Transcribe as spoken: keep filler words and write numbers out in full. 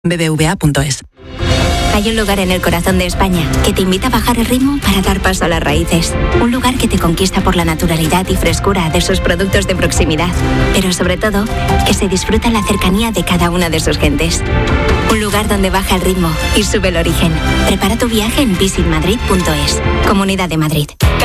B B V A punto es. Hay un lugar en el corazón de España que te invita a bajar el ritmo para dar paso a las raíces. Un lugar que te conquista por la naturalidad y frescura de sus productos de proximidad. Pero sobre todo, que se disfruta la cercanía de cada una de sus gentes. Un lugar donde baja el ritmo y sube el origen. Prepara tu viaje en visit madrid punto es. Comunidad de Madrid.